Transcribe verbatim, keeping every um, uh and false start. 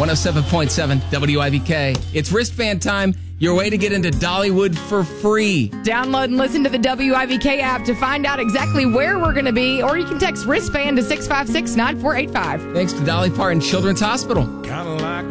one oh seven point seven W I V K. It's wristband time. Your way to get into Dollywood for free. Download and listen to the W I V K app to find out exactly where we're going to be, or you can text wristband to six five six, nine four eight five. Thanks to Dolly Parton Children's Hospital. Kind of like